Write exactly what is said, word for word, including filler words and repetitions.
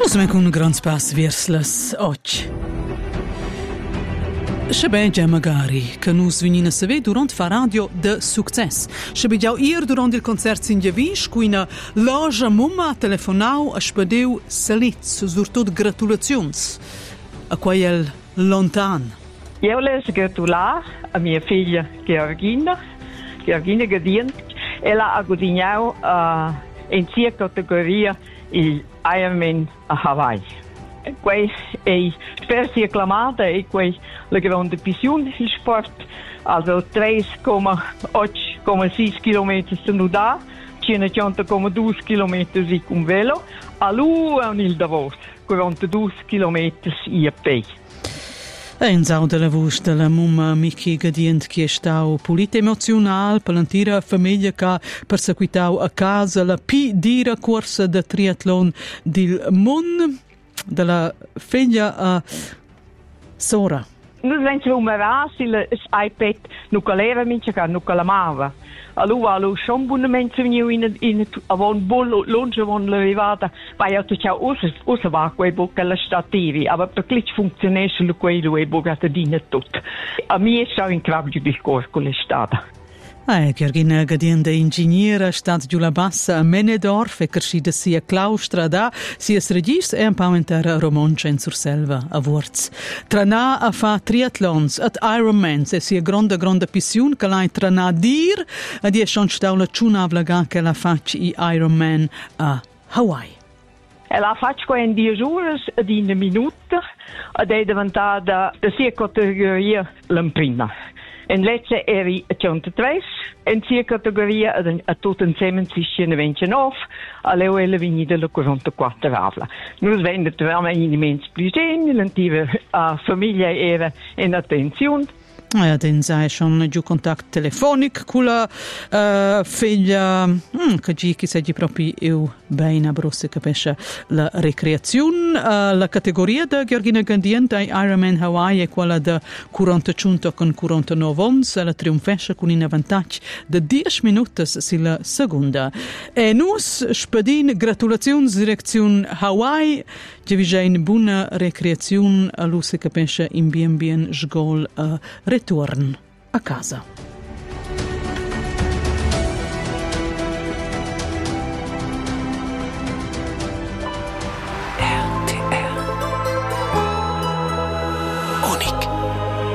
Nus con un gran spas vers las och. Scebegia magari che nus venina a vedere durante fa radio de success. Scebegia ir durante il concerto in Giavisch, quina loja mumma telefonau a spedeu salits, surtot gratulazions a quel lontan. Io le gratular a mia figlia Georgina, Georgina Gadient, ella ha guadagnato uh, in sia categoria il Ironman a Hawaii. Quei è spersi acclamata e quei la grande passione il sport, also tre komma sei chilometri sono da, cinquecento komma due chilometri con velo, a lui è un il Davos, quarantadue chilometri a piedi. In sau della voce della mumma Miki Gadient che è stato pulita emozionale per l'intera famiglia che perseguitau a casa la più dira corsa de triathlon del mondo della figlia a Sora. Noi siamo numerosi, l'iPad non caleva mince che non calamava. Allora, allora, schon buonamente venuto in in avon bollo longe von levata, vai a tutti usa usa va quei bocca la stativi, aber perché funziona solo quello e bocca di tutto. A me è stato incredibile il discorso con l'estate. Eh, Georgina Gadient, ingegnera, stat giulla bassa a Menedorf e crescita sia claustra da sia regis e un po' intera romoncia in surselva a Wurz. Trana a fa triathlons at Ironman e sia grande grande passione che l'hai trana dir a die schon staula ciunavlaga che la faccia i Ironman a Hawaii. E la faccio in dieci ore di una minuta ed è diventata da sia categoria l'imprima. In letzte eri centotré, in sia categoria a tutto insieme zwischen ventinove, alle ore venite la quarantaquattro avla. Noi venne troviamo in immenso piacere, l'antica famiglia era in attenzione. Ja, den sei schon giù contatto telefonico con la uh, figlia mm, che gi che sei proprio io bene a brosse capisce la ricreazione uh, la categoria da Georgina Gadient ai Ironman Hawaii è quella da quarantacinque con quarantanove ons la trionfesce con un vantaggio di dieci minuti sulla seconda e nus spedin gratulazioni direzione Hawaii che vi c'è in buona ricreazione a luce capisce in bien bien sgol uh, return a casa.